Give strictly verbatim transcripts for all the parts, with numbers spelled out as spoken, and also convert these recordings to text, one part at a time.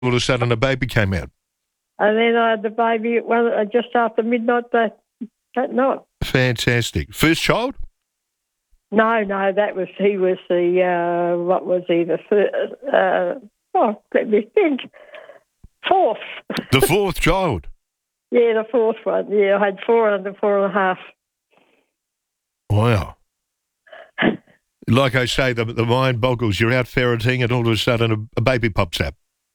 all of a sudden a baby came out. And then I had the baby well, uh, just after midnight that, that night. Fantastic. First child? No, no, that was, he was the, uh, what was he, the first, uh, oh, let me think, fourth. The fourth child? Yeah, the fourth one. Yeah, I had four under four and a half. Wow. Like I say, the, the mind boggles. You're out ferreting and all of a sudden a, a baby pops up.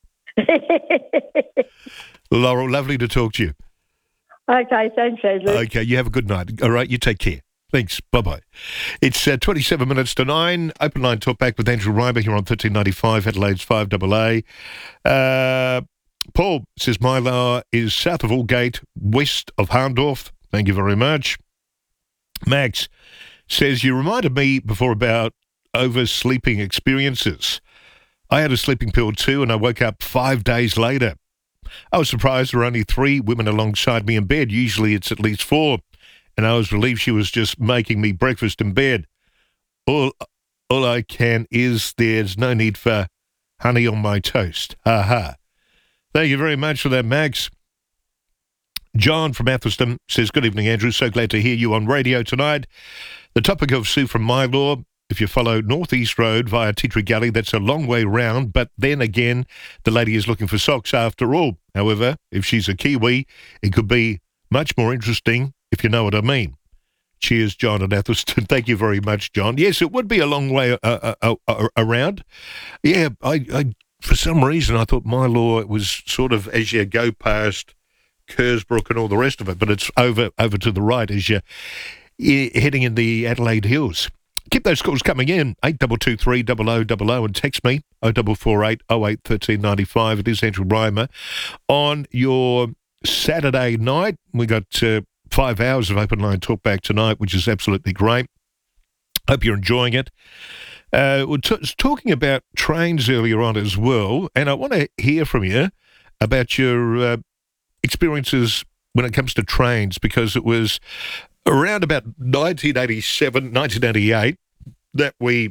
Laurel, lovely to talk to you. Okay, thanks, Andrew. Okay, you have a good night. All right, you take care. Thanks. Bye-bye. It's uh, twenty-seven minutes to nine. Open line talk back with Andrew Reimer here on thirteen ninety-five, Adelaide's five A A. Uh, Paul says, Mylar is south of Aldgate, west of Harndorf. Thank you very much. Max says, you reminded me before about oversleeping experiences. I had a sleeping pill too, and I woke up five days later. I was surprised there were only three women alongside me in bed. Usually it's at least four. And I was relieved she was just making me breakfast in bed. All, all I can is there's no need for honey on my toast. Ha ha. Thank you very much for that, Max. John from Athelston says, good evening, Andrew. So glad to hear you on radio tonight. The topic of Sue from Mylor. If you follow Northeast Road via Titri Gully, that's a long way round, but then again, the lady is looking for socks after all. However, if she's a Kiwi, it could be much more interesting, if you know what I mean. Cheers, John and Athelston. Thank you very much, John. Yes, it would be a long way uh, uh, uh, around. Yeah, I, I for some reason, I thought Mylor was sort of as you go past Kersbrook and all the rest of it, but it's over over to the right as you're, you're heading in the Adelaide Hills. Keep those calls coming in, eight two two three, double oh double oh, and text me, oh four four eight, oh eight, one three nine five. It is Andrew Reimer. On your Saturday night, we got uh, five hours of open line talk back tonight, which is absolutely great. Hope you're enjoying it. Uh, we were t- talking about trains earlier on as well, and I want to hear from you about your uh, experiences when it comes to trains, because it was around about nineteen eighty-seven, nineteen eighty-eight that we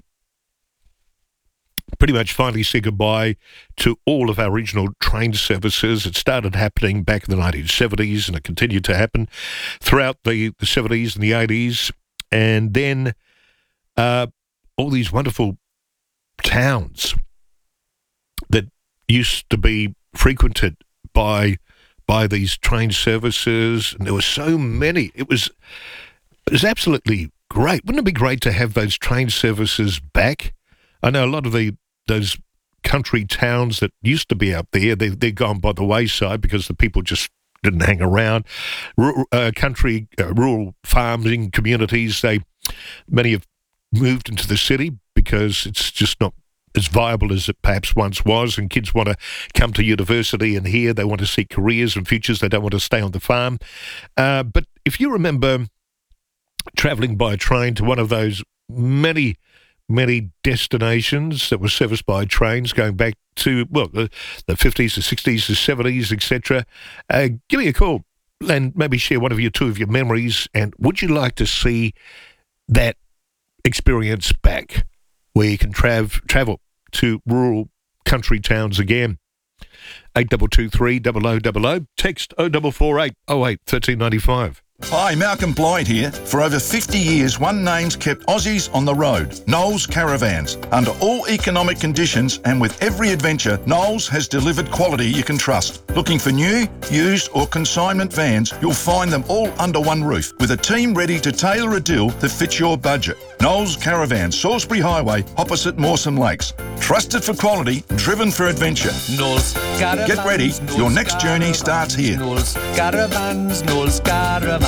pretty much finally said goodbye to all of our regional train services. It started happening back in the nineteen seventies, and it continued to happen throughout the, the seventies and the eighties. And then uh, all these wonderful towns that used to be frequented by by these train services, and there were so many. It was it was absolutely great. Wouldn't it be great to have those train services back? I know a lot of the those country towns that used to be out there, they, they're gone by the wayside because the people just didn't hang around. Rural, uh, country, uh, rural farming communities, they many have moved into the city because it's just not as viable as it perhaps once was, and kids want to come to university and here they want to seek careers and futures. They don't want to stay on the farm. Uh, but if you remember travelling by train to one of those many, many destinations that were serviced by trains going back to, well, the, the fifties, the sixties, the seventies, et cetera, uh, give me a call and maybe share one of your two of your memories. And would you like to see that experience back, where you can trav- travel to rural country towns again? eight two two three, double oh double oh. Text oh four four eight, oh eight, one three nine five. Hi, Malcolm Blyde here. For over fifty years, One Name's kept Aussies on the road. Knowles Caravans. Under all economic conditions and with every adventure, Knowles has delivered quality you can trust. Looking for new, used or consignment vans, you'll find them all under one roof with a team ready to tailor a deal that fits your budget. Knowles Caravans, Salisbury Highway, opposite Mawson Lakes. Trusted for quality, driven for adventure. Knowles Caravans. Get ready, Knowles your next journey starts here. Knowles Caravans, Knowles Caravans.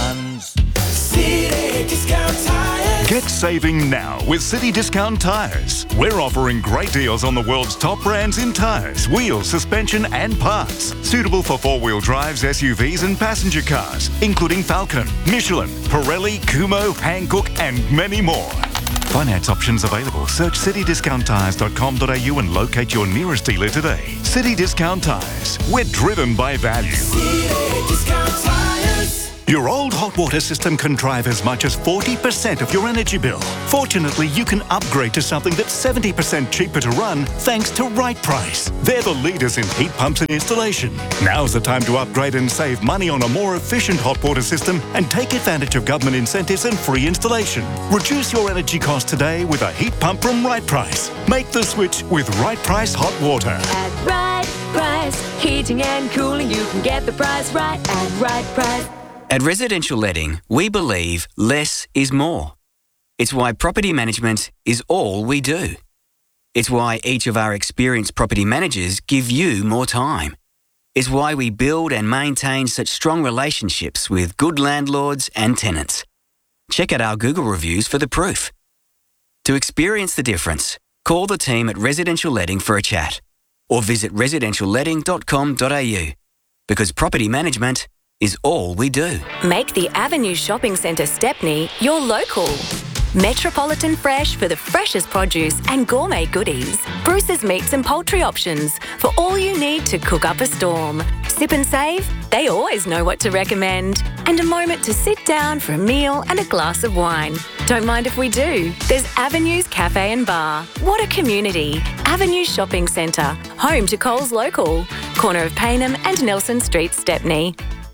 City Discount Tires. Get saving now with City Discount Tires. We're offering great deals on the world's top brands in tyres, wheels, suspension and parts. Suitable for four-wheel drives, S U Vs and passenger cars, including Falcon, Michelin, Pirelli, Kumho, Hankook and many more. Finance options available. Search city discount tires dot com dot a u and locate your nearest dealer today. City Discount Tires. We're driven by value. City Discount Tires. Your old hot water system can drive as much as forty percent of your energy bill. Fortunately, you can upgrade to something that's seventy percent cheaper to run thanks to Right Price. They're the leaders in heat pumps and installation. Now's the time to upgrade and save money on a more efficient hot water system and take advantage of government incentives and free installation. Reduce your energy cost today with a heat pump from Right Price. Make the switch with Right Price Hot Water. At Right Price, heating and cooling, you can get the price right at Right Price. At Residential Letting, we believe less is more. It's why property management is all we do. It's why each of our experienced property managers give you more time. It's why we build and maintain such strong relationships with good landlords and tenants. Check out our Google reviews for the proof. To experience the difference, call the team at Residential Letting for a chat or visit residential letting dot com dot a u because property management is all we do. Make the Avenue Shopping Centre Stepney your local. Metropolitan Fresh for the freshest produce and gourmet goodies. Bruce's Meats and Poultry options for all you need to cook up a storm. Sip and Save, they always know what to recommend. And a moment to sit down for a meal and a glass of wine. Don't mind if we do. There's Avenues Cafe and Bar. What a community. Avenue Shopping Centre, home to Coles Local. Corner of Paynham and Nelson Street, Stepney.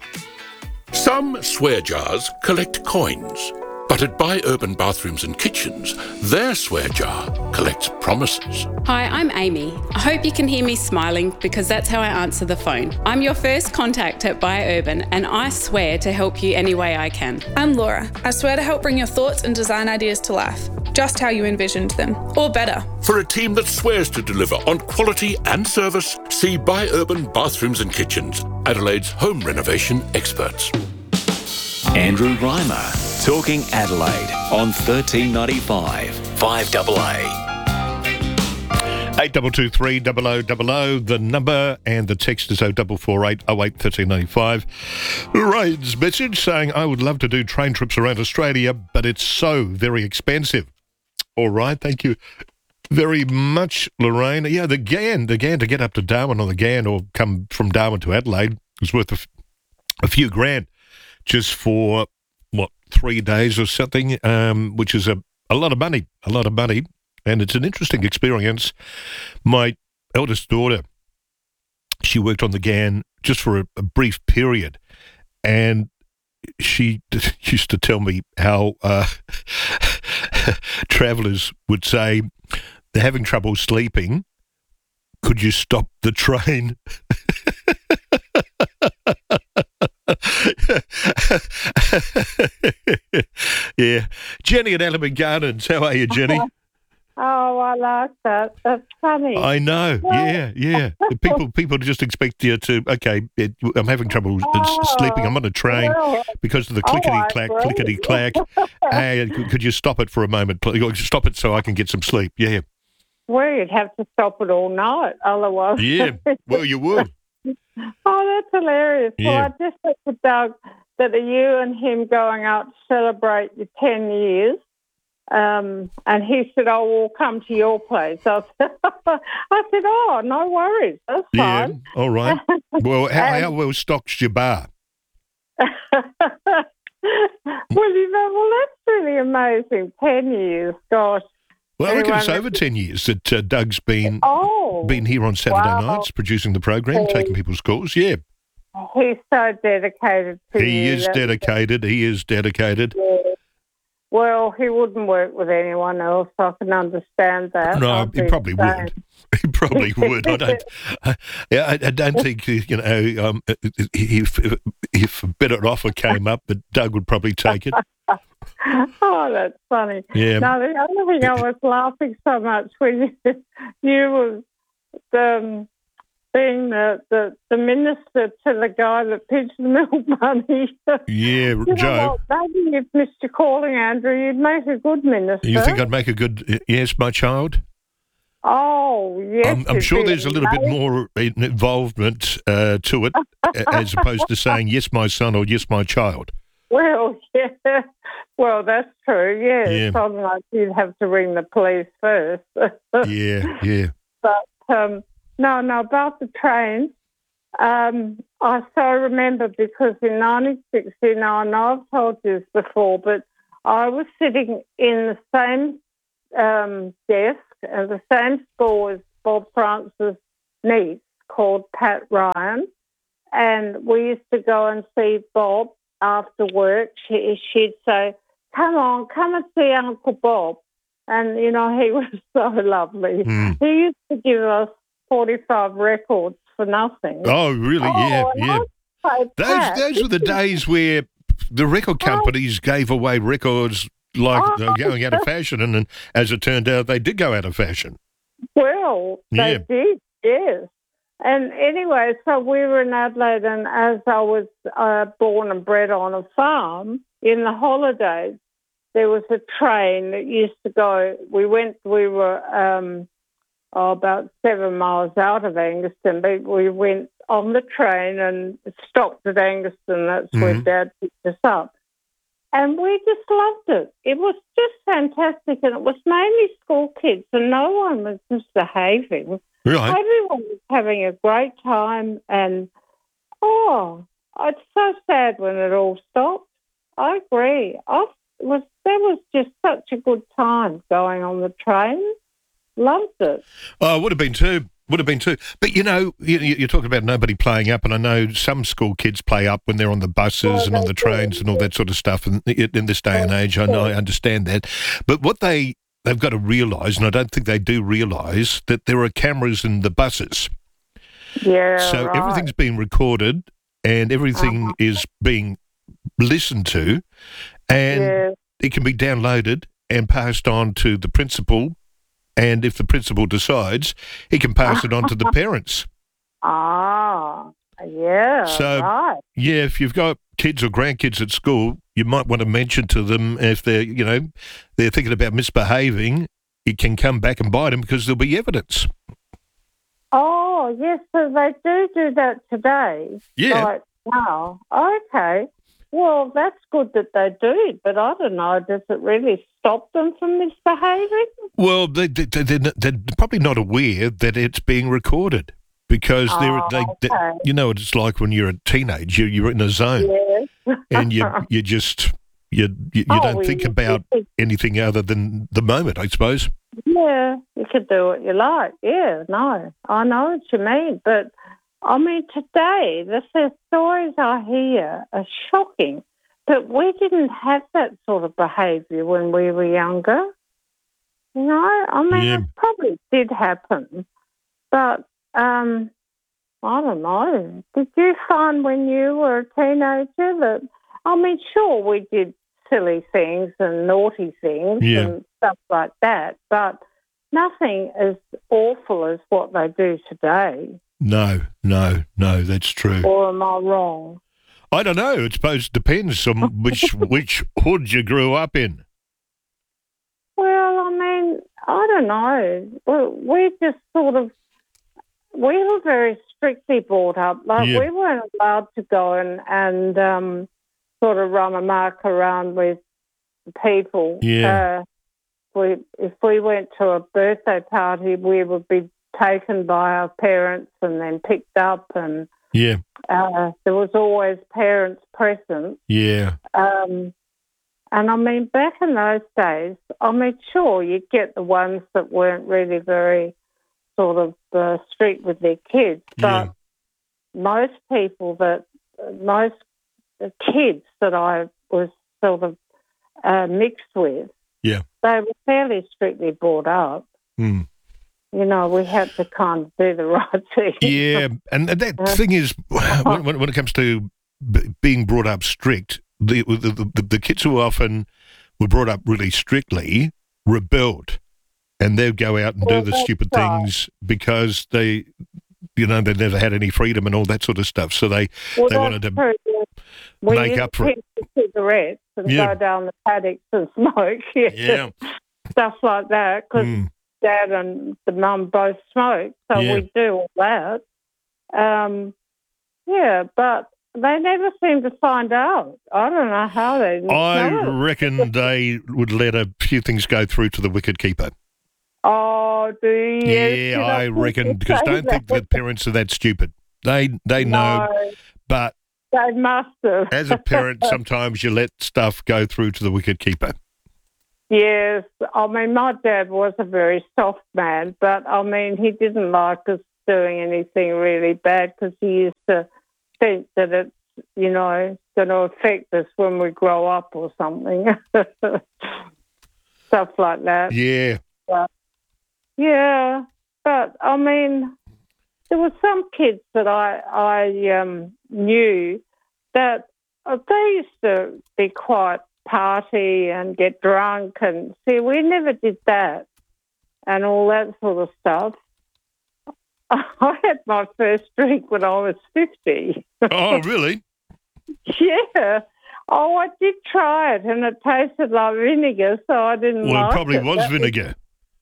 Some swear jars collect coins, but at Buy Urban Bathrooms and Kitchens, their swear jar collects promises. Hi, I'm Amy. I hope you can hear me smiling because that's how I answer the phone. I'm your first contact at Buy Urban and I swear to help you any way I can. I'm Laura. I swear to help bring your thoughts and design ideas to life, just how you envisioned them, or better. For a team that swears to deliver on quality and service, see Buy Urban Bathrooms and Kitchens, Adelaide's home renovation experts. Andrew Reimer, Talking Adelaide on thirteen ninety-five, five A A. eight two two three double oh double oh, the number, and the text is oh four four eight oh eight thirteen ninety-five. Lorraine's message saying, I would love to do train trips around Australia, but it's so very expensive. All right, thank you very much, Lorraine. Yeah, the Ghan, the Ghan to get up to Darwin on the Ghan or come from Darwin to Adelaide is worth a, f- a few grand just for, what, three days or something, um, which is a, a lot of money, a lot of money. And it's an interesting experience. My eldest daughter, she worked on the Ghan just for a, a brief period. And she used to tell me how uh, travellers would say, they're having trouble sleeping. Could you stop the train? Yeah. Jenny at Alamein Gardens. How are you, Jenny? Oh, I like that. That's funny. I know. Yeah, yeah. People people just expect you to, okay, it, I'm having trouble Oh, sleeping. I'm on a train well, because of the all clickety-clack, right, great. clickety-clack. Hey, could- could you stop it for a moment? please? Stop it so I can get some sleep. Yeah. Well, you'd have to stop it all night, otherwise. Yeah. Well, you would. Oh, that's hilarious. Yeah. Well, I just said to Doug that are you and him going out to celebrate your ten years? Um, and he said, oh, we'll come to your place. I said, I said oh, no worries. That's Yeah. fine. All right. Well, how, And- how well stock's your bar? Well, you know, well, that's really amazing. Ten years, gosh. Well, I reckon it's Everyone- over ten years that uh, Doug's been Oh, been here on Saturday wow. nights producing the program, taking people's calls. Yeah. He's so dedicated to He you. is That's- dedicated. He is dedicated. Yeah. Well, he wouldn't work with anyone else. I can understand that. No, I'd he be probably the same. would. He probably would. I don't. I, yeah, I, I don't think you know. Um, if if a better offer came up, that Doug would probably take it. Oh, that's funny. Yeah. No, the other thing I was laughing so much when you, you was um, being the, the, the minister to the guy that pitched the milk money. Yeah, You know Joe. what? Maybe if Mister Calling, Andrew, you'd make a good minister. You think I'd make a good yes, my child? Oh, yes. I'm, I'm you'd sure be there's a little bit amazing. more involvement uh, to it, a- as opposed to saying yes, my son or yes, my child. Well, yeah. Well, that's true, yes. Yeah. Something like you'd have to ring the police first. Yeah, yeah. But, um, no, no, about the trains, Um, I so remember because in nineteen sixty-nine, I've told you this before, but I was sitting in the same um, desk at the same school as Bob Francis' niece called Pat Ryan, and we used to go and see Bob after work. She, she'd say, "Come on, come and see Uncle Bob." And, you know, he was so lovely. Mm. He used to give us forty-five records for nothing. Oh, really? Oh, yeah, and yeah. I'd say, Those "Pat, those were the days where the record companies gave away records like Oh, they were going out of fashion, and, and as it turned out, they did go out of fashion. Well, they Yeah. did, yes. And anyway, so we were in Adelaide, and as I was uh, born and bred on a farm, in the holidays, there was a train that used to go. We went, we were um, oh, about seven miles out of Angaston, but we went on the train and stopped at Angaston. That's where Mhm. Dad picked us up. And we just loved it. It was just fantastic, and it was mainly school kids, and no one was misbehaving. Right. Everyone was having a great time, and, oh, it's so sad when it all stopped. I agree. I was That was just such a good time going on the train. Loved it. Oh, would have been too. Would have been too. But, you know, you, you're talking about nobody playing up, and I know some school kids play up when they're on the buses Well, and on they the do, trains and all that sort of stuff in, in this day and age. I know, I understand that. But what they, they've got to realise, and I don't think they do realise, that there are cameras in the buses. Yeah, So right. everything's being recorded and everything Uh-huh. is being listened to, and Yeah. it can be downloaded and passed on to the principal, and if the principal decides, he can pass it on to the parents. Ah, yeah, So, right. yeah, if you've got kids or grandkids at school, you might want to mention to them if they're, you know, they're thinking about misbehaving, it can come back and bite them because there'll be evidence. Oh, yes, so they do do that today. Yeah. Right now. Okay. Well, that's good that they do, but I don't know, does it really stop them from misbehaving? Well, they, they, they, they're probably not aware that it's being recorded because they're, Oh, they, they, okay. you know, what it's like when you're a teenager, you're in a zone Yes. and you you just, you, you, you Oh, don't well, think you- about you- anything other than the moment, I suppose. Yeah, you could do what you like. Yeah, no, I know what you mean. But, I mean, today, the, the stories I hear are shocking. But we didn't have that sort of behaviour when we were younger. You know, I mean, Yeah. it probably did happen. But, um, I don't know. Did you find when you were a teenager that, I mean, sure, we did silly things and naughty things Yeah. and stuff like that, but nothing as awful as what they do today. No, no, no, that's true. Or am I wrong? I don't know. I suppose it depends on which which hood you grew up in. Well, I mean, I don't know. We, we just sort of, we were very strictly brought up. Like, Yeah. we weren't allowed to go and, and um, sort of run amok around with people. Yeah. Uh, we, if we went to a birthday party, we would be taken by our parents and then picked up, and Yeah, uh, there was always parents present. yeah, Um, and I mean, back in those days, I mean, sure, you'd get the ones that weren't really very sort of uh, strict with their kids, but Yeah. most people that, most kids that I was sort of uh, mixed with, yeah. they were fairly strictly brought up. Mm. You know, we had to kind of do the right thing. Yeah, and that thing is, when, when, when it comes to b- being brought up strict, the the, the the kids who often were brought up really strictly rebelled, and they'd go out and Well, do the that's stupid right. things because they, you know, they never had any freedom and all that sort of stuff. So they Well, they that's wanted to true. We make used up to for it. keep the cigarettes and Yeah. go down the paddocks and smoke. Yeah. Yeah. Stuff like that, because Mm. Dad and the mum both smoke, so Yeah. we do all that. Um, yeah, but they never seem to find out. I don't know how they didn't I know it. reckon they would let a few things go through to the wicket keeper. Oh, do you? Yeah, Did I think reckon, you because say don't think that? that parents are that stupid. They they know, No. but They must have. as a parent, sometimes you let stuff go through to the wicket keeper. Yes. I mean, my dad was a very soft man, but, I mean, he didn't like us doing anything really bad because he used to think that it's, you know, going to affect us when we grow up or something. Stuff like that. Yeah. But, yeah. But, I mean, there were some kids that I, I um, knew that uh, they used to be quite party and get drunk, and see, we never did that and all that sort of stuff. I had my first drink when I was fifty. Oh, really? Yeah. Oh, I did try it, and it tasted like vinegar, so I didn't Well, like it probably it. was That vinegar.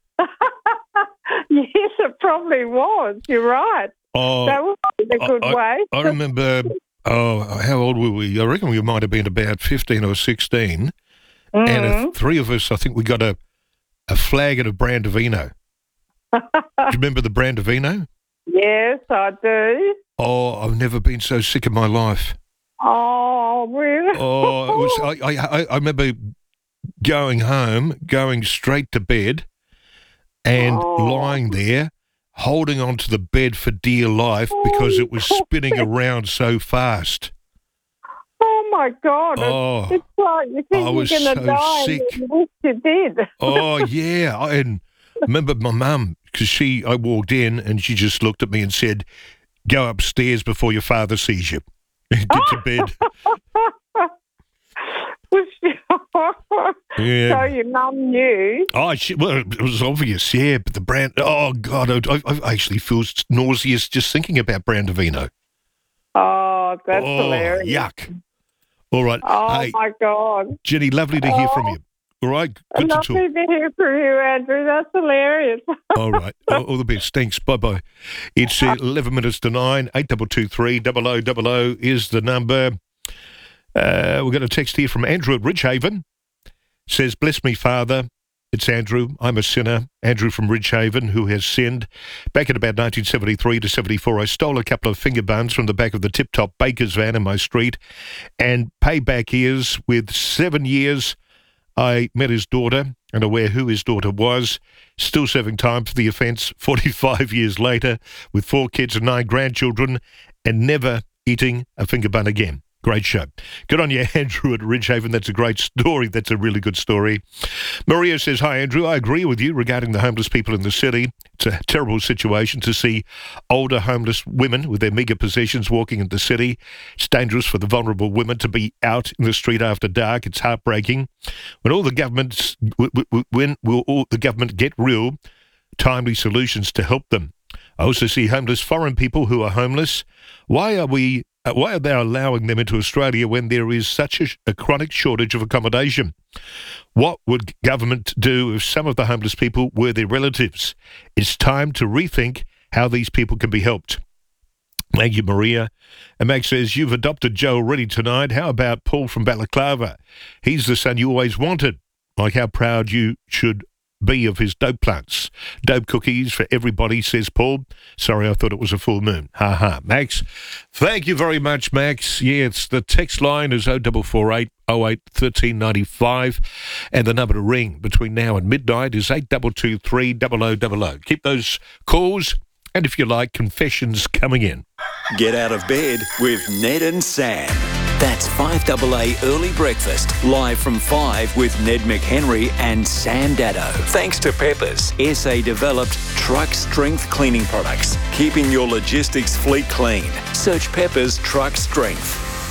Yes, it probably was. You're right. Oh, that was a good I, way. I remember, oh, how old were we? I reckon we might have been about fifteen or sixteen. Mm-hmm. And uh, three of us, I think we got a, a flagon of Brandivino. Do you remember the Brandivino? Yes, I do. Oh, I've never been so sick in my life. Oh, really? Oh, it was, I, I, I remember going home, going straight to bed and Oh. lying there, holding onto the bed for dear life because it was spinning around so fast. Oh, my God. It- Oh, it's like you think I you're was going to so die sick. and you wish you did. Oh, yeah. I- And I remember my mum, because she, I walked in and she just looked at me and said, go upstairs before your father sees you. Get to bed. Yeah. So your mum knew. Oh, she, well, it was obvious, yeah. But the brand, oh, God, I, I actually feel nauseous just thinking about Brandivino. Oh, that's Oh, hilarious. yuck. All right. Oh, Hey, my God. Jenny, lovely to hear from Oh. you. All right, good to Lovely talk. to hear from you, Andrew. That's hilarious. All right, all, all the best. Thanks. Bye bye. It's uh, eleven minutes to nine. Eight double two three double o double o is the number. Uh, we've got a text here from Andrew at Ridgehaven. Says, "Bless me, Father." It's Andrew. I'm a sinner. Andrew from Ridgehaven, who has sinned. Back in about nineteen seventy-three to seventy-four, I stole a couple of finger buns from the back of the tip-top baker's van in my street, and payback is with seven years. I met his daughter and aware who his daughter was, still serving time for the offence forty-five years later with four kids and nine grandchildren and never eating a finger bun again. Great show. Good on you, Andrew at Ridgehaven. That's a great story. That's a really good story. Maria says, hi, Andrew. I agree with you regarding the homeless people in the city. It's a terrible situation to see older homeless women with their meagre possessions walking in the city. It's dangerous for the vulnerable women to be out in the street after dark. It's heartbreaking. When all the governments, when will all the government get real, timely solutions to help them? I also see homeless foreign people who are homeless. Why are we Uh, why are they allowing them into Australia when there is such a, a chronic shortage of accommodation? What would government do if some of the homeless people were their relatives? It's time to rethink how these people can be helped. Thank you, Maria. And Max says, you've adopted Joe already tonight. How about Paul from Balaclava? He's the son you always wanted. Like how proud you should be of his dope plants. Dope cookies for everybody, says Paul. Sorry, I thought it was a full moon. Ha ha. Max, thank you very much, Max. Yeah, it's the text line is oh four four eight, oh eight, one three nine five, and the number to ring between now and midnight is eight two two three, double oh double oh. Keep those calls and, if you like, confessions coming in. Get out of bed with Ned and Sam. That's five A A Early Breakfast, live from five with Ned McHenry and Sam Daddo. Thanks to Peppers, S A-developed truck strength cleaning products, keeping your logistics fleet clean. Search Peppers Truck Strength.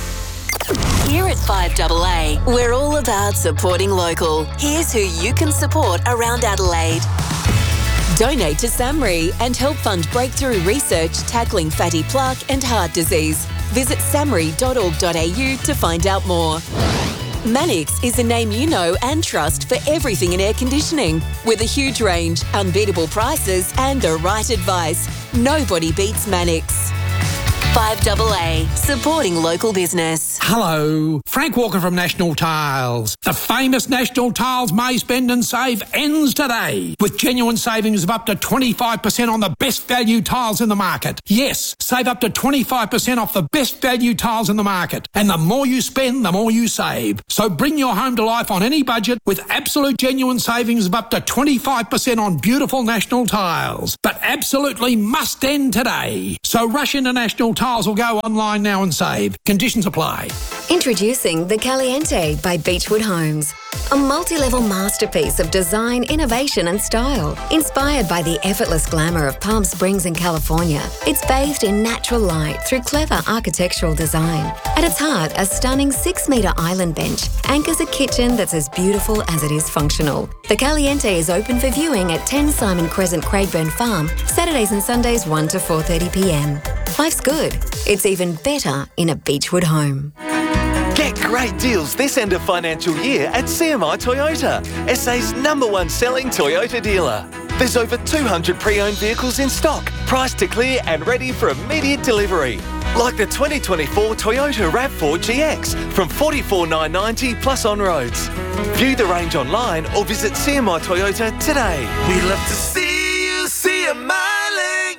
Here at five A A, we're all about supporting local. Here's who you can support around Adelaide. Donate to SAMRI and help fund breakthrough research tackling fatty plaque and heart disease. Visit samri dot org dot a u to find out more. Mannix is a name you know and trust for everything in air conditioning. With a huge range, unbeatable prices and the right advice, nobody beats Mannix. five A A, supporting local business. Hello, Frank Walker from National Tiles. The famous National Tiles May Spend and Save ends today with genuine savings of up to twenty-five percent on the best value tiles in the market. Yes, save up to twenty-five percent off the best value tiles in the market. And the more you spend, the more you save. So bring your home to life on any budget with absolute genuine savings of up to twenty-five percent on beautiful National Tiles. But absolutely must end today. So rush into National Tiles or go online now and save. Conditions apply. Introducing the Caliente by Beechwood Homes. A multi-level masterpiece of design, innovation and style. Inspired by the effortless glamour of Palm Springs in California, it's bathed in natural light through clever architectural design. At its heart, a stunning six-metre island bench anchors a kitchen that's as beautiful as it is functional. The Caliente is open for viewing at ten Simon Crescent, Craigburn Farm, Saturdays and Sundays one to four thirty p m. Life's good. It's even better in a Beechwood home. Get great deals this end of financial year at C M I Toyota, S A's number one selling Toyota dealer. There's over two hundred pre-owned vehicles in stock, priced to clear and ready for immediate delivery. Like the twenty twenty-four Toyota RAV four G X from forty-four thousand nine hundred ninety dollars plus on roads. View the range online or visit C M I Toyota today. We love to see you see a miling.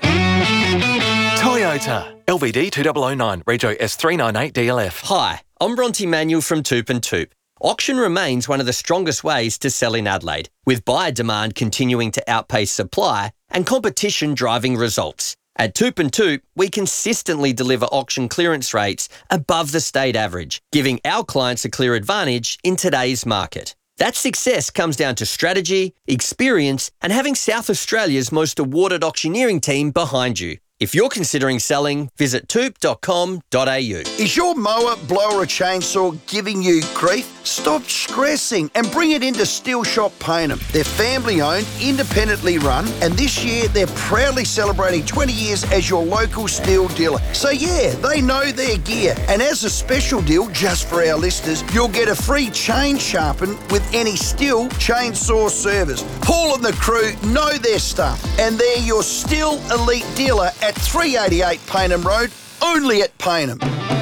Toyota. L V D two thousand nine, Rego S three ninety-eight D L F. Hi, I'm Bronte Manuel from Toop and Toop. Auction remains one of the strongest ways to sell in Adelaide, with buyer demand continuing to outpace supply and competition driving results. At Toop and Toop, we consistently deliver auction clearance rates above the state average, giving our clients a clear advantage in today's market. That success comes down to strategy, experience, and having South Australia's most awarded auctioneering team behind you. If you're considering selling, visit toop dot com dot a u. Is your mower, blower or chainsaw giving you grief? Stop stressing and bring it into Steel Shop Payneham. They're family owned, independently run, and this year they're proudly celebrating twenty years as your local steel dealer. So yeah, they know their gear. And as a special deal, just for our listeners, you'll get a free chain sharpen with any Steel chainsaw service. Paul and the crew know their stuff, and they're your Steel Elite dealer at three eighty-eight Payneham Road, only at Payneham.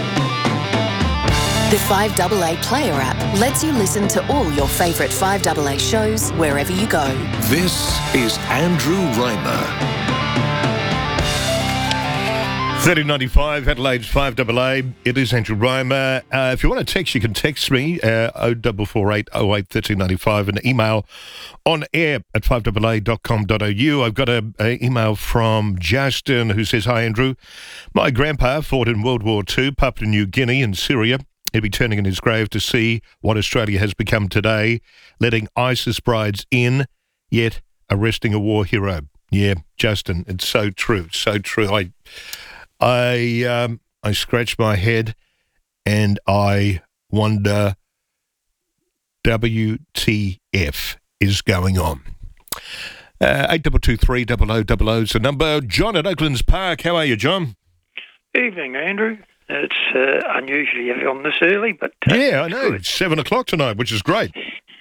The five A A Player app lets you listen to all your favourite five A A shows wherever you go. This is Andrew Reimer. thirty ninety-five, Adelaide's five A A. It is Andrew Reimer. Uh, if you want to text, you can text me, uh, oh four four eight oh eight one three nine five, and email on air at five A A dot com dot a u. I've got an email from Justin who says, "Hi Andrew, my grandpa fought in World War Two, Papua New Guinea and Syria. He'll be turning in his grave to see what Australia has become today, letting ISIS brides in, yet arresting a war hero." Yeah, Justin, it's so true, so true. I... I um, I scratch my head and I wonder W T F is going on. Uh, eight two two three double oh double oh is the number. John at Oaklands Park. How are you, John? Evening, Andrew. It's uh, unusually heavy on this early, but... Uh, yeah, I know. Good. It's seven o'clock tonight, which is great.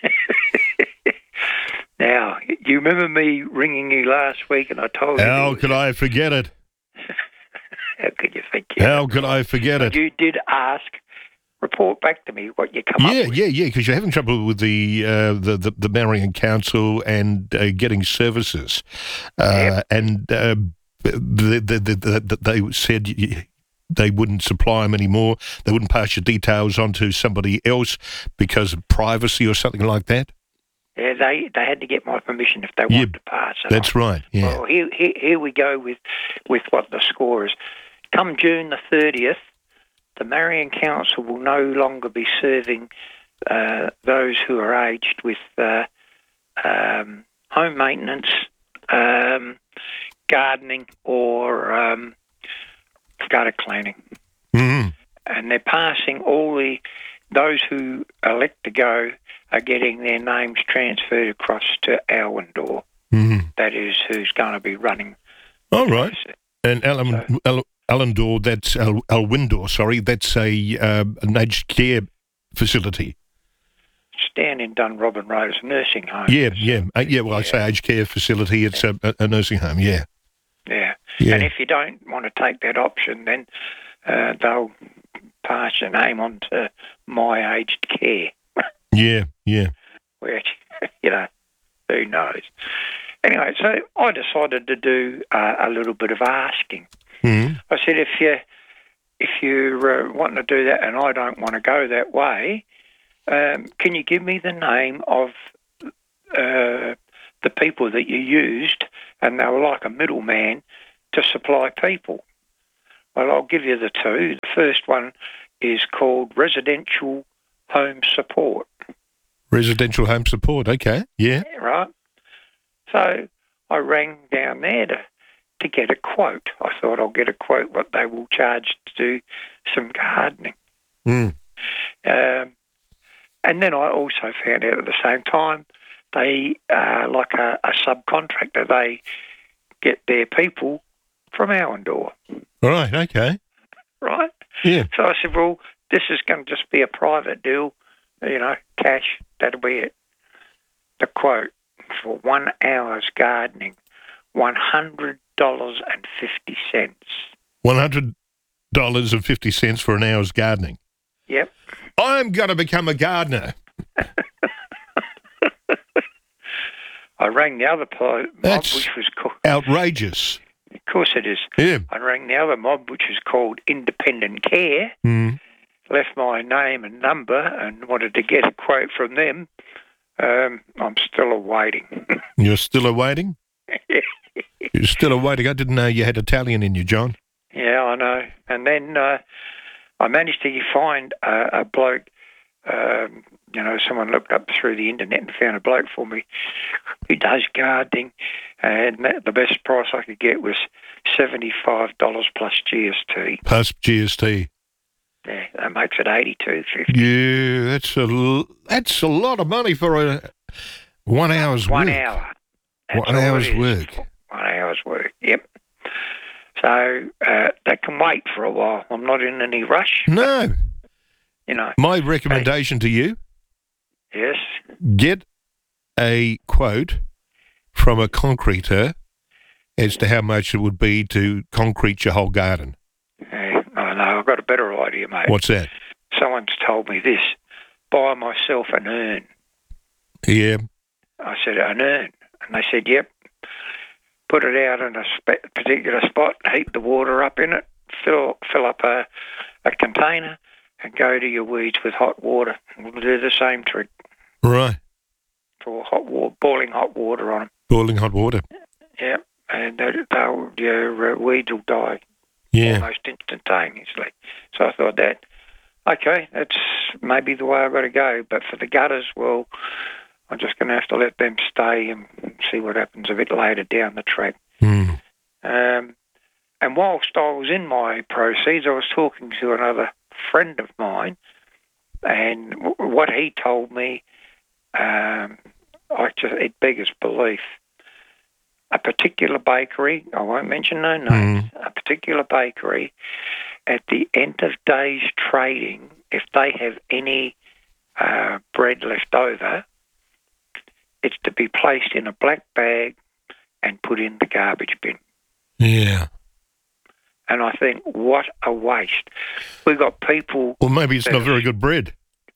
Now, do you remember me ringing you last week and I told you... How could I forget it? How could you forget it? How could I forget it? You did ask. Report back to me what you come yeah, up with. Yeah, yeah, yeah, because you're having trouble with the uh, the, the the Marion Council and uh, getting services, uh, yep. and uh, the, the, the, the, they said they wouldn't supply them anymore. They wouldn't pass your details on to somebody else because of privacy or something like that. Yeah, they, they had to get my permission if they wanted yeah, to pass it That's on. right, yeah. Well, here, here, here we go with, with what the score is. Come June the thirtieth, the Marion Council will no longer be serving uh, those who are aged with uh, um, home maintenance, um, gardening, or um, gutter cleaning. Mm-hmm. And they're passing all the, those who elect to go are getting their names transferred across to Alwindor. Mm-hmm. That is who's going to be running. All right. And Alan, so, Al, Alwindor, that's Al, Alwindor, sorry, that's a uh, an aged care facility. It's down in Dunrobin Road, it's a nursing home. Yeah, yeah, uh, yeah. Well, yeah. I say aged care facility, it's a, a nursing home. Yeah. yeah, yeah. And if you don't want to take that option, then uh, they'll pass your name on to my aged care. Yeah, yeah. Which, you know, who knows? Anyway, so I decided to do uh, a little bit of asking. Mm. I said, if you if you're uh, wanting to do that and I don't want to go that way, um, can you give me the name of uh, the people that you used, and they were like a middleman to supply people? Well, I'll give you the two. The first one is called Residential Home Support. Residential Home Support, okay, yeah. Yeah, right. So I rang down there to, to get a quote. I thought I'll get a quote what they will charge to do some gardening. Mm. Um, and then I also found out at the same time they are like a, a subcontractor. They get their people from Allendore. Right, okay. Right? Yeah. So I said, well, this is going to just be a private deal, you know, cash, that'll be it. The quote for one hour's gardening, one hundred dollars and fifty cents. one hundred dollars and fifty cents for an hour's gardening. Yep. I'm going to become a gardener. I rang the other pl- mob, That's which was called... outrageous. Of course it is. Yeah. I rang the other mob, which is called Independent Care, Mm. left my name and number and wanted to get a quote from them. Um, I'm still awaiting. You're still awaiting? You're still awaiting? I didn't know you had Italian in you, John. Yeah, I know. And then uh, I managed to find a, a bloke, um, you know, someone looked up through the internet and found a bloke for me who does gardening, and that, the best price I could get was seventy-five dollars plus G S T. Plus G S T. Yeah, that makes it eighty-two fifty. Yeah, that's a, l- that's a lot of money for a one hour's One work. hour. That's One all hour's it is. work. One hour's work, yep. So uh, that can wait for a while. I'm not in any rush. No. You know. My recommendation to you, Yes. get a quote from a concreter as to how much it would be to concrete your whole garden. Hey, I know. I've got a better idea, mate. What's that? Someone's told me this. Buy myself an urn. Yeah. I said, an urn. And they said, yep. Put it out in a spe- particular spot, heat the water up in it, fill fill up a, a container, and go to your weeds with hot water. We'll do the same trick. Right. For hot water, boiling hot water on them. Boiling hot water. Yep. And they, they'll, your uh, weeds will die Yeah. almost instantaneously. So I thought that, okay, that's maybe the way I've got to go. But for the gutters, well, I'm just going to have to let them stay and see what happens a bit later down the track. Mm. Um, and whilst I was in my proceeds, I was talking to another friend of mine, and w- what he told me, um, I just, it beggars belief. A particular bakery, I won't mention no names, Mm. a particular bakery, at the end of day's trading, if they have any uh, bread left over, it's to be placed in a black bag and put in the garbage bin. Yeah. And I think, what a waste. We've got people... Well, maybe it's that- not very good bread.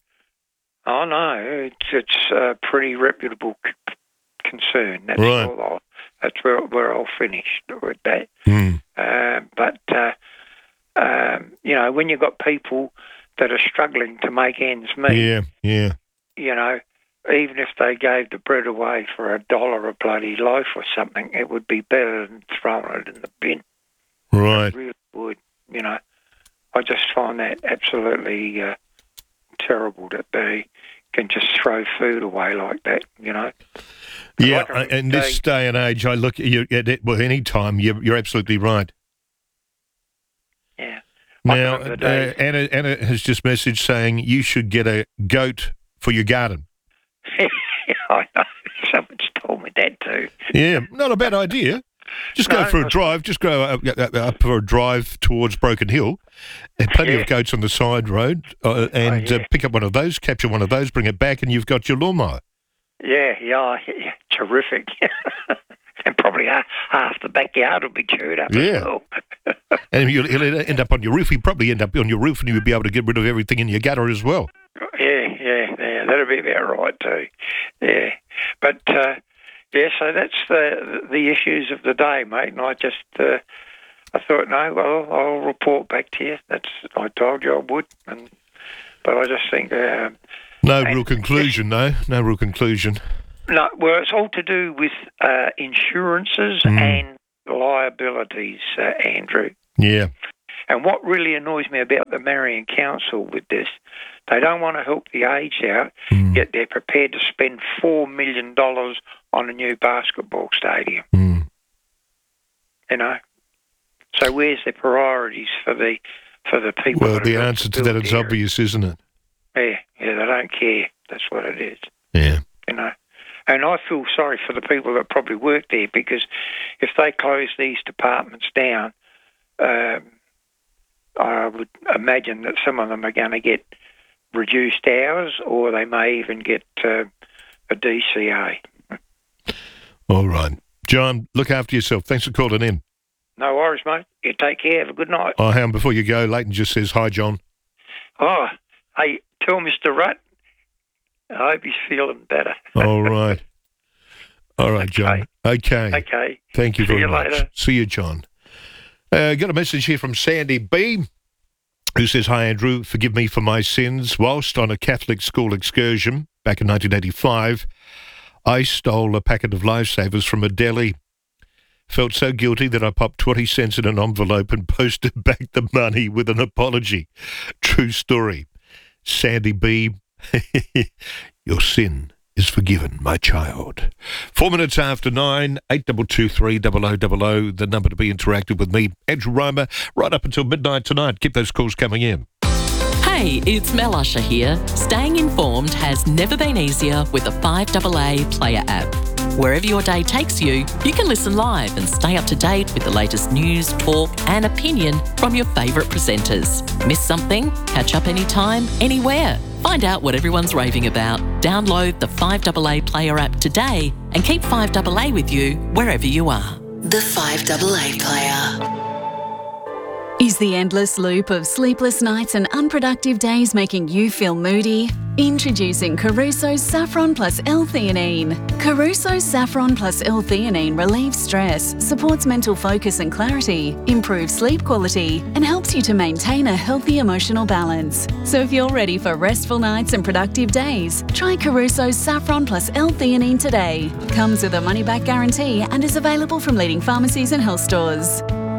Oh, no, it's, it's a pretty reputable c- concern. That's Right. all I'll, that's where, where I'll finish with that. Mm. Uh, but, uh, um, you know, when you've got people that are struggling to make ends meet, Yeah, yeah. you know, even if they gave the bread away for a dollar a bloody loaf or something, it would be better than throwing it in the bin. Right. It really would, you know. I just find that absolutely uh, terrible that they can just throw food away like that, you know. Yeah, Like I in this day and age, I look at you at it, well, any time, you're, you're absolutely right. Yeah. Now, remember the uh, days- Anna, Anna has just messaged saying you should get a goat for your garden. I know. Someone's told me that too. Yeah, not a bad idea. Just go No, for a not- drive. Just go up, up, up for a drive towards Broken Hill. There are plenty Yeah. of goats on the side road, uh, and Oh, uh, yeah. pick up one of those, capture one of those, bring it back, and you've got your lawnmower. Yeah, yeah, yeah, terrific. And probably half, half the backyard will be chewed up Yeah. as well. And you'll, he'll end up on your roof. He'd probably end up on your roof, and you'll be able to get rid of everything in your gutter as well. Yeah, yeah, yeah, that'll be about right too. Yeah, but uh, yeah, so that's the the issues of the day, mate. And I just, uh, I thought, no, well, I'll report back to you. That's I told you I would, and but I just think uh, No real conclusion, no, no real conclusion. no. Well, it's all to do with uh, insurances Mm. and liabilities, uh, Andrew. Yeah. And what really annoys me about the Marion Council with this, they don't want to help the aged out, Mm. yet they're prepared to spend four million dollars on a new basketball stadium. Mm. You know? So where's the priorities for the for the people? Well, that the have answer to built that the is area? obvious, isn't it? Yeah, yeah, they don't care. That's what it is. Yeah. You know? And I feel sorry for the people that probably work there, because if they close these departments down, um, I would imagine that some of them are going to get reduced hours, or they may even get uh, a D C A. All right. John, look after yourself. Thanks for calling in. No worries, mate. You take care. Have a good night. Oh, hang on, before you go, Leighton just says, hi, John. Oh, hey, tell Mister Rutt, I hope he's feeling better. All right. All right, John. Okay. Okay. Thank you See very you much. later. See you, John. Uh, got a message here from Sandy B, who says, hi, Andrew. Forgive me for my sins. Whilst on a Catholic school excursion back in nineteen eighty-five, I stole a packet of Lifesavers from a deli. Felt so guilty that I popped twenty cents in an envelope and posted back the money with an apology. True story. Sandy B, your sin is forgiven, my child. Four minutes after nine, eight double two three double o double o, the number to be interactive with me, Andrew Reimer, right up until midnight tonight. Keep those calls coming in. Hey, it's Mel Usher here. Staying informed has never been easier with the five A A Player app. Wherever your day takes you, you can listen live and stay up to date with the latest news, talk and opinion from your favourite presenters. Miss something? Catch up anytime, anywhere. Find out what everyone's raving about. Download the five A A Player app today and keep five A A with you wherever you are. The five A A Player. Is the endless loop of sleepless nights and unproductive days making you feel moody? Introducing Caruso's Saffron Plus L-theanine. Caruso's Saffron Plus L-theanine relieves stress, supports mental focus and clarity, improves sleep quality, and helps you to maintain a healthy emotional balance. So if you're ready for restful nights and productive days, try Caruso's Saffron Plus L-theanine today. Comes with a money-back guarantee and is available from leading pharmacies and health stores.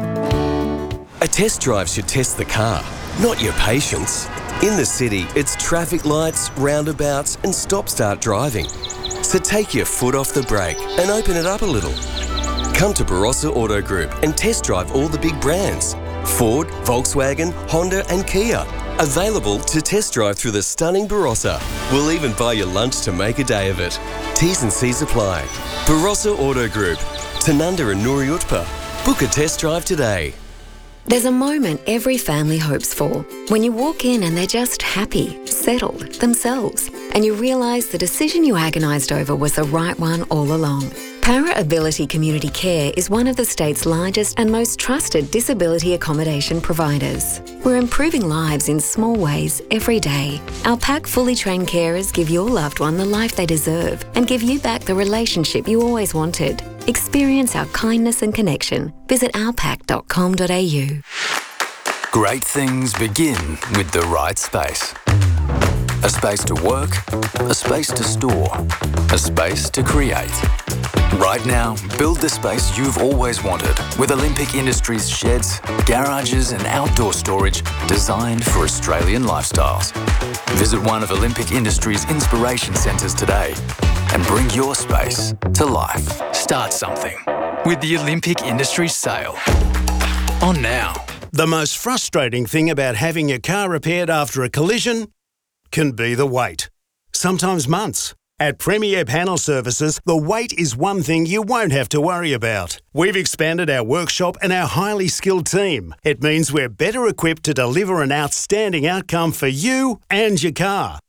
A test drive should test the car, not your patience. In the city, it's traffic lights, roundabouts, and stop-start driving. So take your foot off the brake and open it up a little. Come to Barossa Auto Group and test drive all the big brands. Ford, Volkswagen, Honda, and Kia. Available to test drive through the stunning Barossa. We'll even buy you lunch to make a day of it. T's and C's apply. Barossa Auto Group. Tanunda and Nuri Utpa. Book a test drive today. There's a moment every family hopes for, when you walk in and they're just happy, settled, themselves, and you realise the decision you agonised over was the right one all along. Para Ability Community Care is one of the state's largest and most trusted disability accommodation providers. We're improving lives in small ways every day. Our PAC fully trained carers give your loved one the life they deserve and give you back the relationship you always wanted. Experience our kindness and connection. Visit our pac dot com dot a u. Great things begin with the right space. A space to work, a space to store, a space to create. Right now, build the space you've always wanted with Olympic Industries sheds, garages and outdoor storage designed for Australian lifestyles. Visit one of Olympic Industries' inspiration centres today and bring your space to life. Start something with the Olympic Industries sale. On now. The most frustrating thing about having your car repaired after a collision can be the wait. Sometimes months. At Premier Panel Services, the wait is one thing you won't have to worry about. We've expanded our workshop and our highly skilled team. It means we're better equipped to deliver an outstanding outcome for you and your car.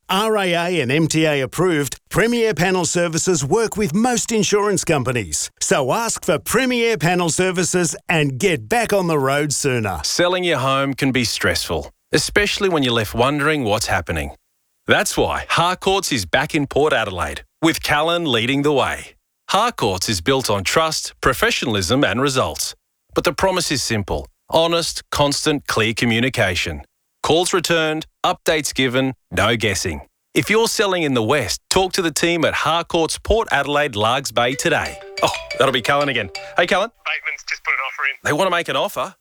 R A A and M T A approved, Premier Panel Services work with most insurance companies. So ask for Premier Panel Services and get back on the road sooner. Selling your home can be stressful, especially when you're left wondering what's happening. That's why Harcourts is back in Port Adelaide, with Callan leading the way. Harcourts is built on trust, professionalism and results. But the promise is simple: honest, constant, clear communication. Calls returned, updates given, no guessing. If you're selling in the West, talk to the team at Harcourts Port Adelaide Largs Bay today. Oh, that'll be Callan again. Hey, Callan. Bateman's just put an offer in. They want to make an offer?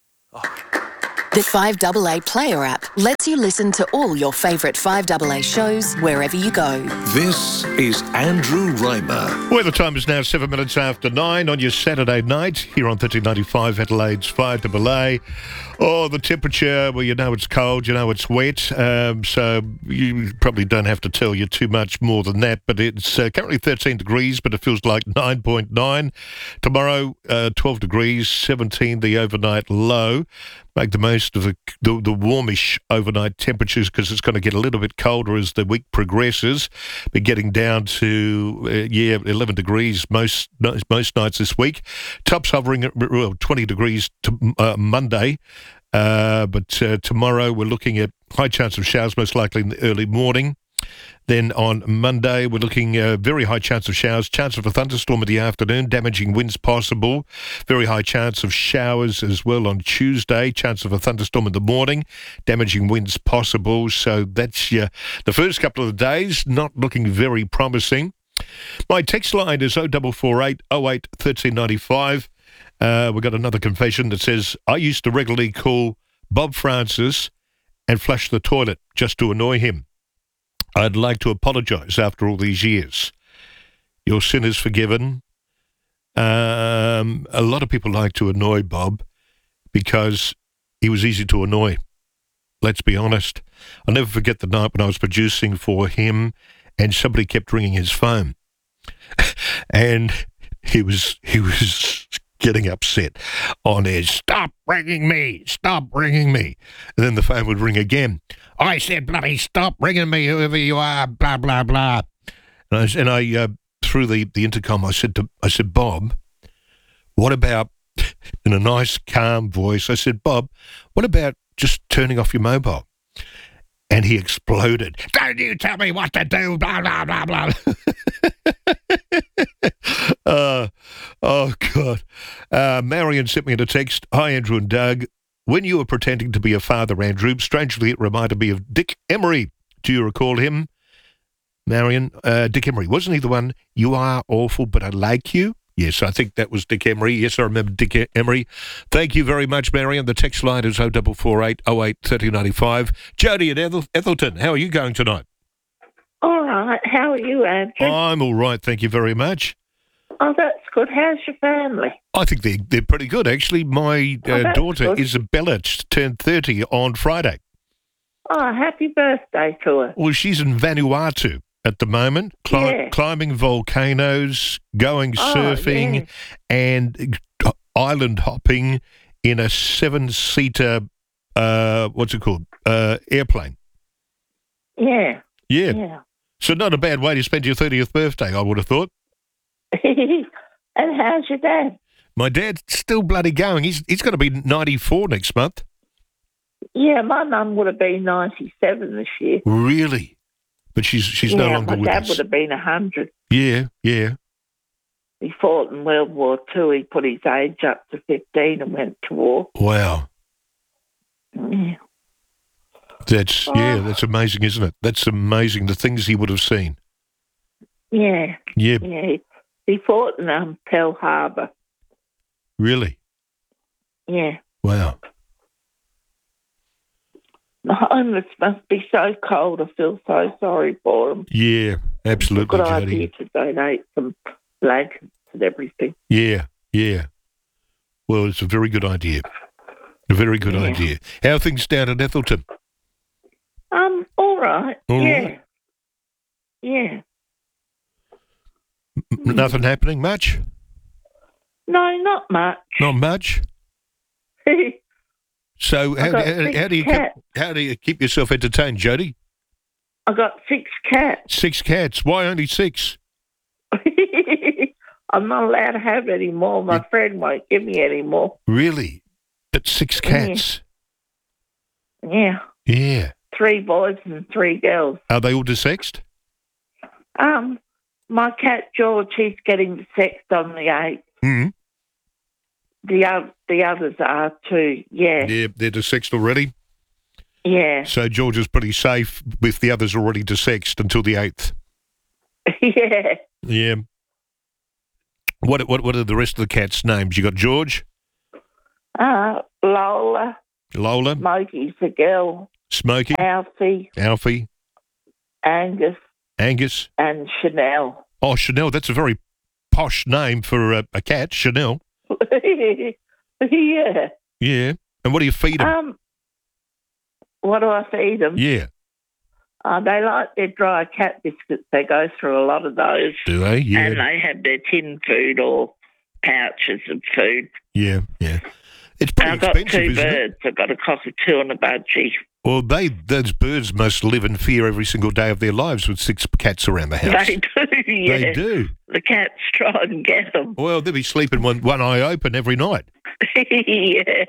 The five A A Player app lets you listen to all your favourite five A A shows wherever you go. This is Andrew Reimer. Well, the time is now seven minutes after nine on your Saturday night here on thirteen ninety-five Adelaide's five A A. Oh, the temperature, well, you know it's cold, you know it's wet, um, so you probably don't have to tell you too much more than that, but it's uh, currently thirteen degrees, but it feels like nine point nine. Tomorrow, uh, twelve degrees, seventeen the overnight low. Make the most of the, the, the warmish overnight temperatures because it's going to get a little bit colder as the week progresses. Be getting down to, uh, yeah, eleven degrees most most nights this week. Tops hovering at well, twenty degrees to uh, Monday. Uh, but uh, tomorrow we're looking at high chance of showers, most likely in the early morning. Then on Monday, we're looking at uh, very high chance of showers, chance of a thunderstorm in the afternoon, damaging winds possible. Very high chance of showers as well on Tuesday, chance of a thunderstorm in the morning, damaging winds possible. So that's uh, the first couple of days, not looking very promising. My text line is oh four four eight, oh eight, one three nine five. Uh, we've got another confession that says, I used to regularly call Bob Francis and flush the toilet just to annoy him. I'd like to apologise after all these years. Your sin is forgiven. Um, a lot of people like to annoy Bob because he was easy to annoy. Let's be honest. I'll never forget the night when I was producing for him and somebody kept ringing his phone. And he was he was getting upset on his, stop ringing me, stop ringing me. And then the phone would ring again. I said, bloody stop ringing me, whoever you are, blah, blah, blah. And I, and I uh, through the, the intercom, I said to, I said, Bob, what about, in a nice, calm voice, I said, Bob, what about just turning off your mobile? And he exploded. Don't you tell me what to do, blah, blah, blah, blah. uh, oh, God. Uh, Marion sent me a text. Hi, Andrew and Doug. When you were pretending to be a father, Andrew, strangely it reminded me of Dick Emery. Do you recall him? Marion, uh, Dick Emery. Wasn't he the one, you are awful, but I like you? Yes, I think that was Dick Emery. Yes, I remember Dick Emery. Thank you very much, Marion. The text line is oh four four eight, oh eight, one three nine five. Jody at Ethel- Ethelton, how are you going tonight? All right. How are you, Andrew? I'm all right, thank you very much. Oh, that's good. How's your family? I think they're, they're pretty good, actually. My uh, Oh, daughter, good. Isabella, turned thirty on Friday. Oh, happy birthday to her. Well, she's in Vanuatu at the moment, cli- Yeah. climbing volcanoes, going Oh, surfing, yeah. and island hopping in a seven-seater, uh, what's it called, uh, airplane. Yeah. Yeah. Yeah. So not a bad way to spend your thirtieth birthday, I would have thought. And how's your dad? My dad's still bloody going. He's He's going to be ninety-four next month. Yeah, my mum would have been ninety-seven this year. Really? But she's she's yeah, no longer my with dad us. would have been one hundred. Yeah, yeah. He fought in World War Two. He put his age up to fifteen and went to war. Wow. Yeah. That's, yeah, that's amazing, isn't it? That's amazing, the things he would have seen. Yeah. Yeah. Yeah. He, he fought in um, Pearl Harbor. Really? Yeah. Wow. The homeless must be so cold. I feel so sorry for them. Yeah, absolutely, Good Jody. idea to donate some blankets and everything. Yeah, yeah. Well, it's a very good idea. A very good Yeah. idea. How are things down at Ethelton? Um, all right. All yeah. right. Yeah. M- Nothing happening much? No, not much. Not much? So how, I've got how, six how do you keep, cats. how do you keep yourself entertained, Jody? I got six cats. Six cats. Why only six? I'm not allowed to have any more. My friend won't give me any more. Really? But six cats? Yeah. Yeah. Three boys and three girls. Are they all desexed? Um, my cat George, he's getting sexed on the eighth. Mm. The o- the others are too. Yeah. Yeah, they're desexed already? Yeah. So George is pretty safe with the others already desexed until the eighth? Yeah. Yeah. What, what, what are the rest of the cats' names? You got George? Uh, Lola. Lola? Smokey's the girl. Smokey? Alfie. Alfie? Angus. Angus? And Chanel. Oh, Chanel. That's a very posh name for a, a cat, Chanel. Yeah. Yeah. And what do you feed them? Um, what do I feed them? Yeah. Uh, they like their dry cat biscuits. They go through a lot of those. Do they? Yeah. And they have their tin food or pouches of food. Yeah, yeah. It's pretty I've got expensive, two isn't birds. it? I've got a cockatoo and a budgie. Well, they those birds must live in fear every single day of their lives with six cats around the house. They do, yeah. They do. The cats try and get them. Well, they'll be sleeping one, one eye open every night. Yeah.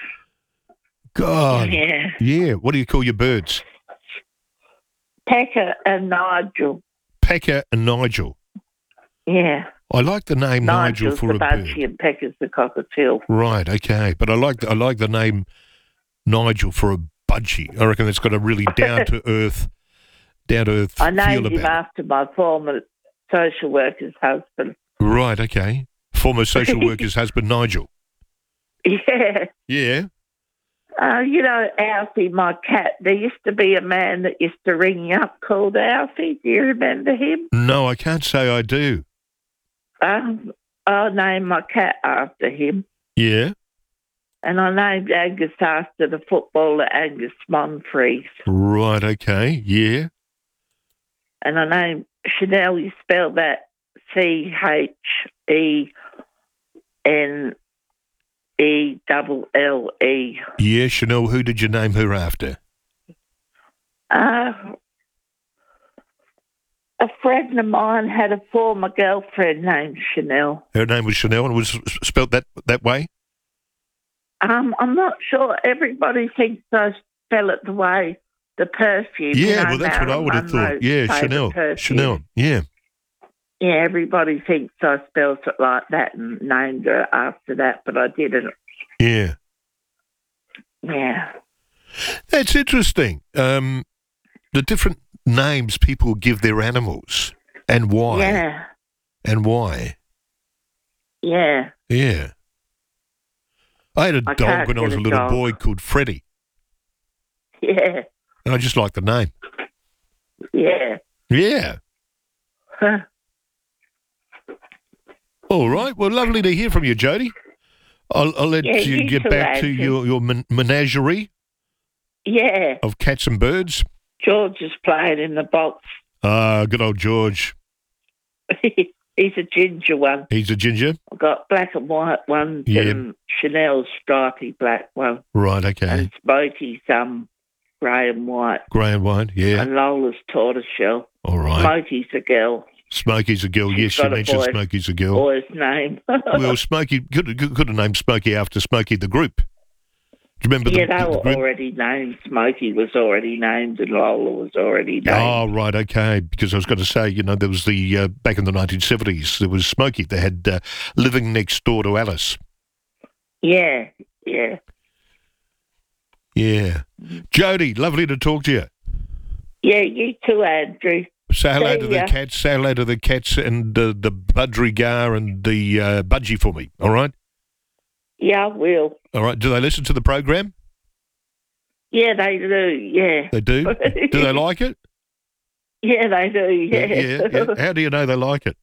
God. Yeah. Yeah. What do you call your birds? Pecker and Nigel. Pecker and Nigel. Yeah. I like the name Nigel Nigel's for the a bird. budgie and Pecker's the cockatoo. Right, okay. But I like the, I like the name Nigel for a budgie. I reckon it's got a really down to earth, down to earth I feel named about him it. after my former social worker's husband. Right, okay. Former social worker's husband Nigel. Yeah. Yeah. Uh, you know, Alfie, my cat, there used to be a man that used to ring you up called Alfie. Do you remember him? No, I can't say I do. Um, I named my cat after him. Yeah. And I named Angus after the footballer Angus Monfries. Right, okay. Yeah. And I named Chanel, you spell that C H E N E double L E. Yeah, Chanel, who did you name her after? Uh, a friend of mine had a former girlfriend named Chanel. Her name was Chanel and was spelt that that way? Um, I'm not sure. Everybody thinks I spell it the way the perfume. Yeah, you know, well, that's what I Marilyn would have Monroe's thought. Yeah, favourite Chanel. perfume. Chanel, yeah. Yeah, everybody thinks I spelled it like that and named her after that, but I didn't. Yeah. Yeah. That's interesting. Um, the different names people give their animals and why. Yeah. And why. Yeah. Yeah. I had a I dog can't when I was get a a little dog. boy called Freddie, Yeah. and I just liked the name. Yeah. Yeah. Huh. All right. Well, lovely to hear from you, Jody. I'll, I'll let Yeah, you, you get too, back to Andrew. your, your men- menagerie Yeah. of cats and birds. George is playing in the box. Ah, good old George. He's a ginger one. He's a ginger. I've got black and white ones Yeah. and Chanel's stripy black one. Right, okay. And Smokey's um, grey and white. Grey and white, yeah. And Lola's tortoiseshell. All right. Smokey's a girl. Smokey's a girl. She's Yes, you got a mentioned boy- Smokey's a girl. Boy's name. Well, Smokey could, could, could have named Smokey after Smokey the Group. Do you remember yeah, the, they the were group? already named. Smokey was already named and Lola was already named. Oh, right, okay. Because I was going to say, you know, there was the, uh, back in the nineteen seventies, there was Smokey. They had uh, Living Next Door to Alice. Yeah, yeah. Yeah. Jody, lovely to talk to you. Yeah, you too, Andrew. Say hello See to the ya. cats, say hello to the cats and uh, the budgerigar and the uh, budgie for me, all right? Yeah, I will. All right. Do they listen to the program? Yeah, they do, yeah. They do? Do they like it? Yeah, they do, yeah. yeah, yeah. How do you know they like it?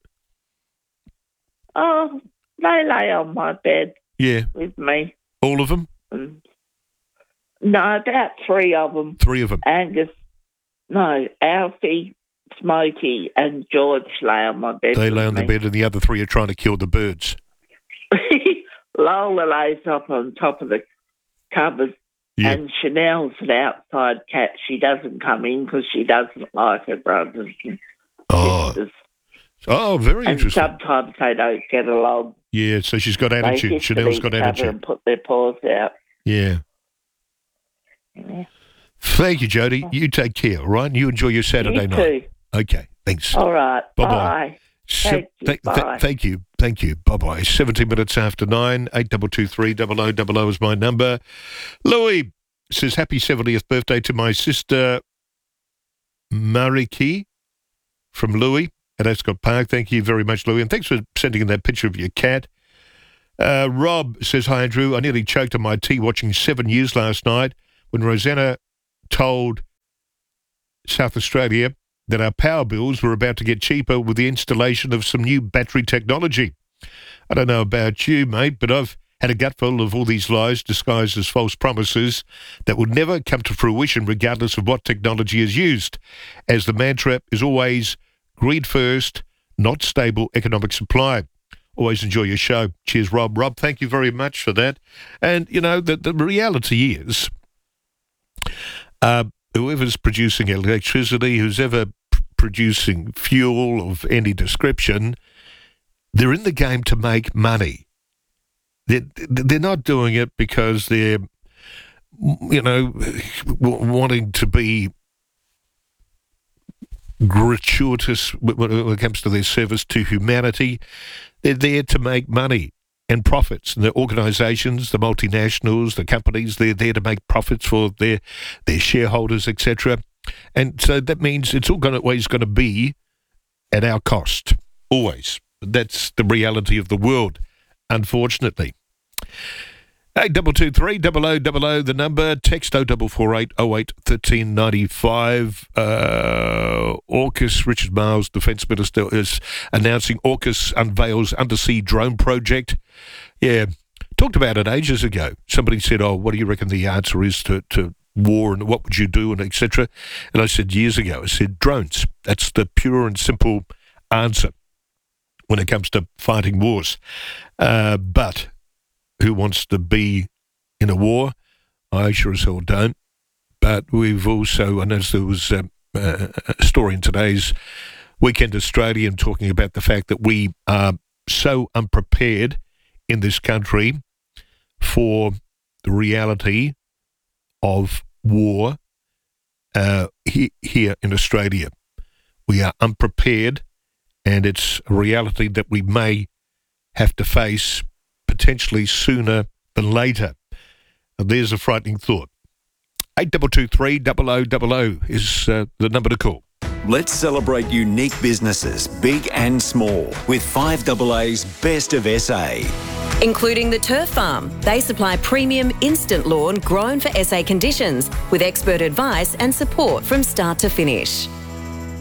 Oh, they lay on my bed Yeah. with me. All of them? Mm. No, about three of them. Three of them. Angus, no, Alfie, Smokey, and George lay on my bed. They with lay on me. the bed and the other three are trying to kill the birds. Lola lays up on top of the cupboard Yeah. And Chanel's an outside cat. She doesn't come in because she doesn't like her brothers and Oh. sisters. Oh, very And interesting. sometimes they don't get along. Yeah, so she's got They attitude. hiss at Chanel's each got other attitude. and put their paws out. Yeah. Yeah. Thank you, Jody. You take care, all right? You enjoy your Saturday You night. too. Okay, thanks. All right. Bye-bye. Bye. Se- Thank you. th- th- Bye. thank you. Thank you. Bye-bye. seventeen minutes after nine, eight two two three, double oh double oh is my number. Louis says, happy seventieth birthday to my sister, Mariki, from Louis at Ascot Park. Thank you very much, Louis. And thanks for sending in that picture of your cat. Uh, Rob says, hi, Andrew. I nearly choked on my tea watching Seven Years last night when Rosanna told South Australia that our power bills were about to get cheaper with the installation of some new battery technology. I don't know about you, mate, but I've had a gutful of all these lies disguised as false promises that will never come to fruition regardless of what technology is used, as the mantra is always greed first, not stable economic supply. Always enjoy your show. Cheers, Rob. Rob, thank you very much for that. And, you know, the, the reality is uh, whoever's producing electricity, who's ever p- producing fuel of any description, they're in the game to make money. They're, they're not doing it because they're, you know, w- wanting to be gratuitous when it comes to their service to humanity. They're there to make money and profits. And the organisations, the multinationals, the companies, they're there to make profits for their their shareholders, et cetera. And so that means it's all going to, always going to be at our cost, always. That's the reality of the world, unfortunately. Eight double two three double o double o the number. Text oh double four eight oh eight thirteen ninety five. Uh, AUKUS, Richard Marles, Defence Minister, is announcing AUKUS unveils undersea drone project. Yeah, talked about it ages ago. Somebody said, "Oh, what do you reckon the answer is to to war, and what would you do, and et cetera" And I said years ago, I said drones. That's the pure and simple answer when it comes to fighting wars. Uh, but who wants to be in a war? I sure as hell don't. But we've also, and as there was um, uh, a story in today's Weekend Australian talking about the fact that we are so unprepared in this country for the reality of war uh, he, here in Australia. We are unprepared, and it's a reality that we may have to face potentially sooner than later. And there's a frightening thought. eight two two three double o double o is uh, the number to call. Let's celebrate unique businesses, big and small, with five A A's Best of S A. Including the Turf Farm. They supply premium instant lawn grown for S A conditions with expert advice and support from start to finish.